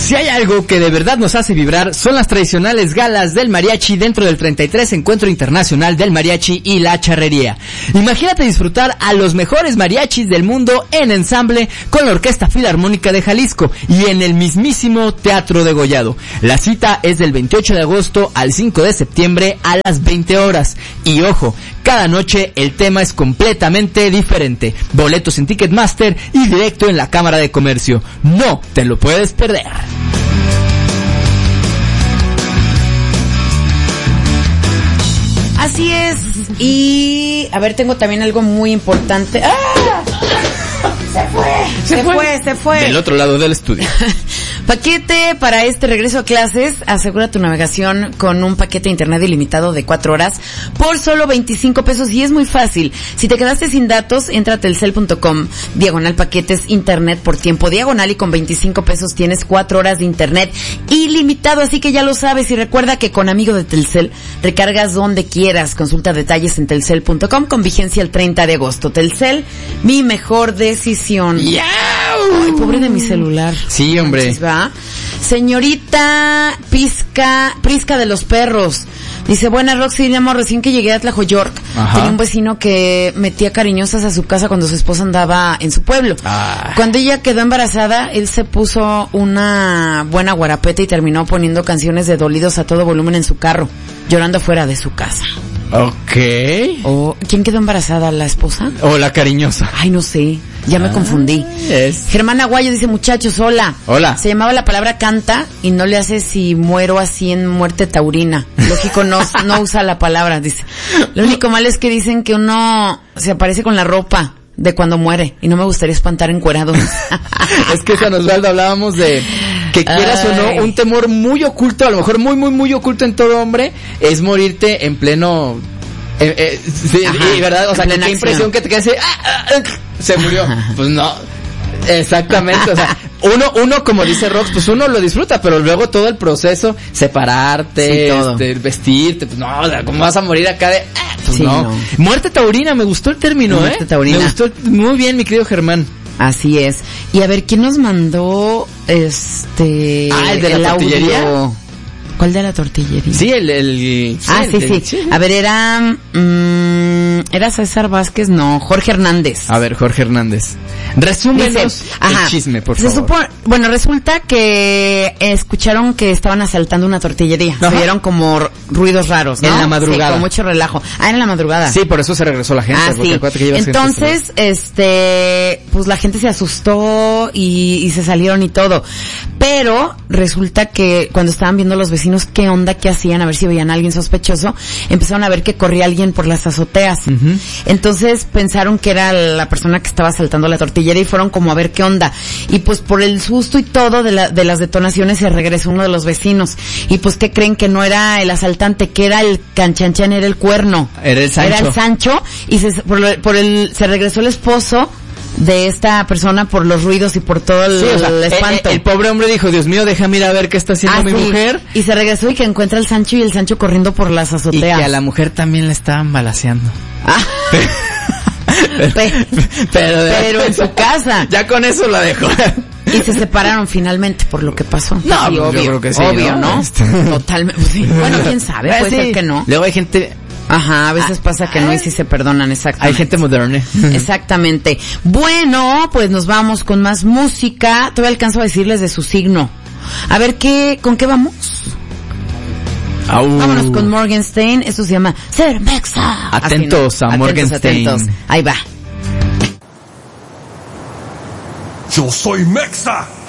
Si hay algo que de verdad nos hace vibrar, son las tradicionales galas del mariachi dentro del 33 Encuentro Internacional del Mariachi y la Charrería. Imagínate disfrutar a los mejores mariachis del mundo en ensamble con la Orquesta Filarmónica de Jalisco y en el mismísimo Teatro Degollado. La cita es del 28 de agosto al 5 de septiembre a las 20 horas. Y ojo, cada noche el tema es completamente diferente. Boletos en Ticketmaster y directo en la Cámara de Comercio. No te lo puedes perder. Así es. Y a ver, tengo también algo muy importante. ¡Ah! Se fue. Del otro lado del estudio. Paquete para este regreso a clases. Asegura tu navegación con un paquete de internet ilimitado de 4 horas por solo 25 pesos y es muy fácil. Si te quedaste sin datos, entra a telcel.com, /paquetes internet por tiempo diagonal y con 25 pesos tienes 4 horas de internet ilimitado. Así que ya lo sabes y recuerda que con Amigo de Telcel recargas donde quieras. Consulta detalles en telcel.com con vigencia el 30 de agosto. Telcel, mi mejor decisión. Ay, pobre de mi celular. Sí, hombre. Manches, ¿va? Señorita Prisca de los Perros. Dice, buena Roxy, llamo recién que llegué a Tlajoyork. Tenía un vecino que metía cariñosas a su casa cuando su esposa andaba en su pueblo. Cuando ella quedó embarazada, él se puso una buena guarapeta y terminó poniendo canciones de dolidos a todo volumen en su carro, llorando fuera de su casa. Ok. ¿Quién quedó embarazada? ¿La esposa? O la cariñosa. Ay, no sé. Ya me confundí. Germán Aguayo dice, muchachos, hola. Hola. Se llamaba la palabra canta y no le hace si muero así en muerte taurina. Lógico, no usa la palabra, dice. Lo único malo es que dicen que uno se aparece con la ropa de cuando muere y no me gustaría espantar encuerados. Es que San Osvaldo hablábamos de que quieras o no, un temor muy oculto, a lo mejor muy, muy, muy oculto en todo hombre, es morirte en pleno... sí, ¿verdad? O sea, qué impresión que te queda así, se murió. Pues no, exactamente, o sea, uno como dice Rox, pues uno lo disfruta, pero luego todo el proceso, separarte, vestirte, pues no, o sea, ¿cómo vas a morir acá de, pues no. Muerte taurina, me gustó el término, Muerte taurina. Me gustó muy bien, mi querido Germán. Así es. Y a ver, ¿quién nos mandó el de la tortillería? Audio? ¿Cuál de la tortillería? Sí, sí. A ver, era César Vázquez, no, Jorge Hernández. A ver, Jorge Hernández. Resúmenos el chisme, por favor. Bueno, resulta que escucharon que estaban asaltando una tortillería. Se vieron como ruidos raros, ¿no? En la madrugada. Sí, con mucho relajo. En la madrugada. Sí, por eso se regresó la gente. Sí. Entonces, pues la gente se asustó y se salieron y todo. Pero resulta que cuando estaban viendo los vecinos qué onda, qué hacían, a ver si veían a alguien sospechoso, empezaron a ver que corría alguien por las azoteas. Entonces pensaron que era la persona que estaba asaltando la tortillería y fueron como a ver qué onda. Y pues por el susto y todo de las detonaciones se regresó uno de los vecinos. Y pues ¿qué creen? Que no era el asaltante, que era el canchanchan, era el cuerno. Era el Sancho. Y se regresó el esposo de esta persona por los ruidos y por todo el espanto. El pobre hombre dijo, Dios mío, déjame ir a ver qué está haciendo mi mujer. Y se regresó y que encuentra al Sancho y el Sancho corriendo por las azoteas. Y que a la mujer también la estaban balaceando. Pero en su casa. Ya con eso la dejó. Y se separaron finalmente por lo que pasó. No, sí, obvio, yo creo que sí. Obvio, ¿no? Totalmente. Sí. Bueno, quién sabe, puede ser que no. Luego hay gente... a veces pasa que no y sí se perdonan, exactamente. Hay gente moderna. Exactamente. Bueno, pues nos vamos con más música. Todavía alcanzo a decirles de su signo. A ver, ¿con qué vamos? Vámonos con Morgenstein. Esto se llama Ser Mexa. Atentos a Morgenstein. Ahí va. Yo soy Mexa.